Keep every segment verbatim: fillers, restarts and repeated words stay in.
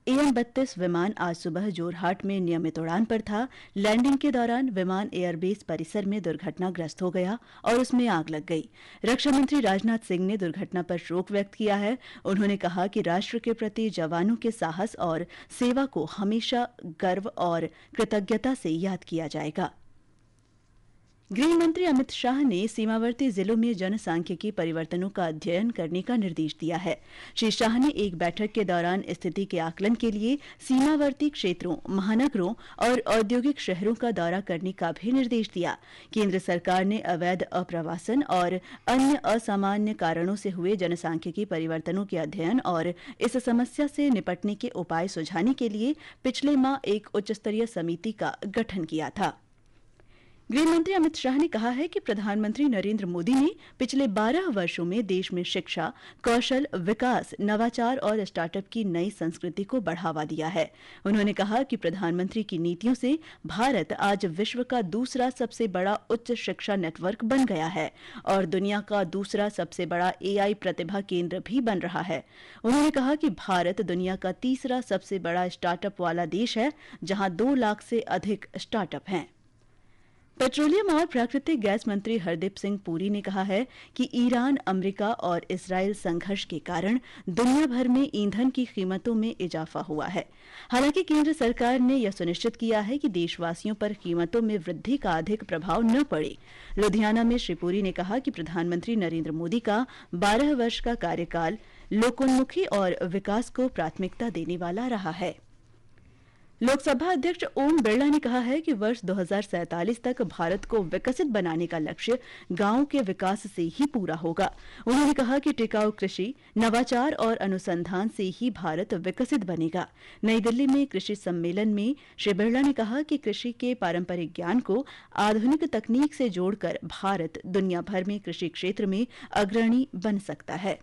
Am बत्तीस विमान आज सुबह जोरहाट में नियमित उड़ान पर था। लैंडिंग के दौरान विमान एयरबेस परिसर में दुर्घटनाग्रस्त हो गया और उसमें आग लग गई। रक्षा मंत्री राजनाथ सिंह ने दुर्घटना पर शोक व्यक्त किया है। उन्होंने कहा कि राष्ट्र के प्रति जवानों के साहस और सेवा को हमेशा गर्व और कृतज्ञता से याद किया जाएगा। गृह मंत्री अमित शाह ने सीमावर्ती जिलों में जनसांख्यिकी परिवर्तनों का अध्ययन करने का निर्देश दिया है। श्री शाह ने एक बैठक के दौरान स्थिति के आकलन के लिए सीमावर्ती क्षेत्रों, महानगरों और औद्योगिक शहरों का दौरा करने का भी निर्देश दिया। केंद्र सरकार ने अवैध अप्रवासन और अन्य असामान्य कारणों से हुए जनसांख्यिकी परिवर्तनों के अध्ययन और इस समस्या से निपटने के उपाय सुझाने के लिए पिछले माह एक उच्चस्तरीय समिति का गठन किया था। गृह मंत्री अमित शाह ने कहा है कि प्रधानमंत्री नरेंद्र मोदी ने पिछले बारह वर्षों में देश में शिक्षा, कौशल विकास, नवाचार और स्टार्टअप की नई संस्कृति को बढ़ावा दिया है। उन्होंने कहा कि प्रधानमंत्री की नीतियों से भारत आज विश्व का दूसरा सबसे बड़ा उच्च शिक्षा नेटवर्क बन गया है और दुनिया का दूसरा सबसे बड़ा एआई प्रतिभा केंद्र भी बन रहा है। उन्होंने कहा कि भारत दुनिया का तीसरा सबसे बड़ा स्टार्टअप वाला देश है, जहां दो लाख से अधिक स्टार्टअप हैं। पेट्रोलियम और प्राकृतिक गैस मंत्री हरदीप सिंह पुरी ने कहा है कि ईरान, अमेरिका और इसराइल संघर्ष के कारण दुनिया भर में ईंधन की कीमतों में इजाफा हुआ है। हालांकि केंद्र सरकार ने यह सुनिश्चित किया है कि देशवासियों पर कीमतों में वृद्धि का अधिक प्रभाव न पड़े। लुधियाना में श्री पुरी ने कहा कि प्रधानमंत्री नरेंद्र मोदी का बारह वर्ष का कार्यकाल लोकोन्मुखी और विकास को प्राथमिकता देने वाला रहा है। लोकसभा अध्यक्ष ओम बिरला ने कहा है कि वर्ष दो हज़ार सैंतालीस तक भारत को विकसित बनाने का लक्ष्य गांवों के विकास से ही पूरा होगा। उन्होंने कहा कि टिकाऊ कृषि, नवाचार और अनुसंधान से ही भारत विकसित बनेगा। नई दिल्ली में कृषि सम्मेलन में श्री बिरला ने कहा कि कृषि के पारंपरिक ज्ञान को आधुनिक तकनीक से जोड़कर भारत दुनिया भर में कृषि क्षेत्र में अग्रणी बन सकता है।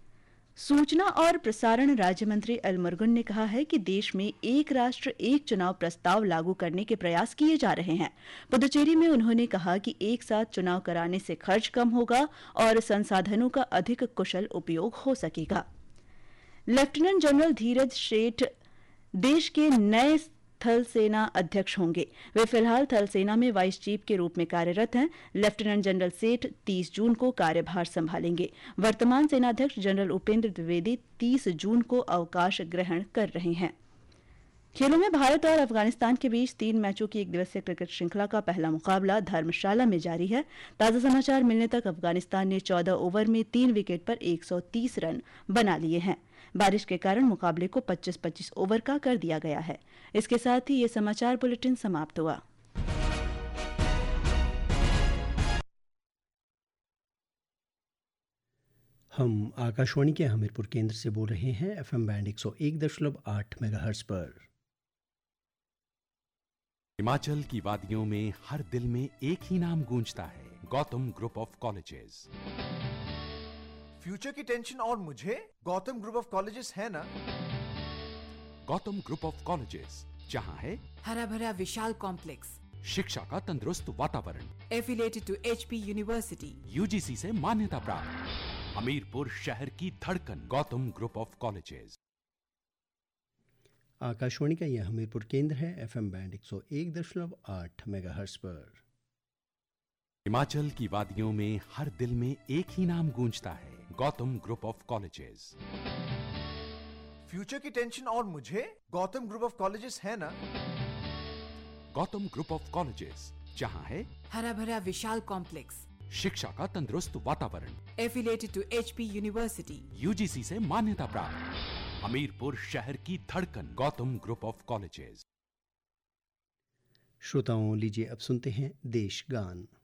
सूचना और प्रसारण राज्य मंत्री एल मुरुगन ने कहा है कि देश में एक राष्ट्र एक चुनाव प्रस्ताव लागू करने के प्रयास किए जा रहे हैं। पुदुचेरी में उन्होंने कहा कि एक साथ चुनाव कराने से खर्च कम होगा और संसाधनों का अधिक कुशल उपयोग हो सकेगा। लेफ्टिनेंट जनरल धीरज सेठ देश के नए थल सेना अध्यक्ष होंगे। वे फिलहाल थल सेना में वाइस चीफ के रूप में कार्यरत हैं। लेफ्टिनेंट जनरल सेठ तीस जून को कार्यभार संभालेंगे। वर्तमान सेनाध्यक्ष जनरल उपेंद्र द्विवेदी तीस जून को अवकाश ग्रहण कर रहे हैं। खेलों में भारत और अफगानिस्तान के बीच तीन मैचों की एक दिवसीय क्रिकेट श्रृंखला का पहला मुकाबला धर्मशाला में जारी है। ताजा समाचार मिलने तक अफगानिस्तान ने चौदह ओवर में तीन विकेट पर एक सौ तीस रन बना लिए हैं। बारिश के कारण मुकाबले को पच्चीस पच्चीस ओवर का कर दिया गया है। इसके साथ ही ये समाचार बुलेटिन समाप्त हुआ। हम आकाशवाणी के हमीरपुर केंद्र से बोल रहे हैं एफएम बैंड एक सौ एक दशमलव आठ मेगाहर्ट्ज पर। हिमाचल की वादियों में हर दिल में एक ही नाम गूंजता है, Gautam group of colleges. Future की टेंशन और मुझे गौतम ग्रुप ऑफ कॉलेजेस है ना। गौतम ग्रुप ऑफ कॉलेजेस, जहां है हरा भरा विशाल कॉम्प्लेक्स, शिक्षा का तंदुरुस्त वातावरण, affiliated to HP university, UGC से मान्यता प्राप्त, हमीरपुर शहर की धड़कन, Gautam group of colleges. Akashvani का यह हमीरपुर केंद्र है एफएम बैंड एक सौ एक दशमलव आठ मेगाहर्ट्ज पर। हिमाचल की वादियों में हर दिल में एक ही नाम गूंजता है, Gautam group of colleges. Future की टेंशन और मुझे गौतम ग्रुप ऑफ कॉलेजेस है ना। गौतम ग्रुप ऑफ कॉलेजेस, जहां है हरा भरा विशाल कॉम्प्लेक्स, शिक्षा का तंदुरुस्त वातावरण, affiliated to HP university, UGC से मान्यता प्राप्त, हमीरपुर शहर की धड़कन, गौतम ग्रुप ऑफ कॉलेजेस। श्रोताओं, लीजिए अब सुनते हैं देश गान।